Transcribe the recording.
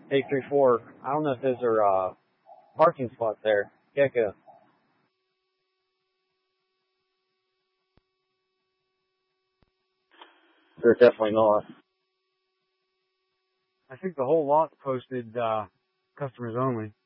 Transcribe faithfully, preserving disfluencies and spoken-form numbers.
eight three four. I don't know if those are uh, parking spots there. Gecko. They're definitely not. I think the whole lot posted uh, customers only.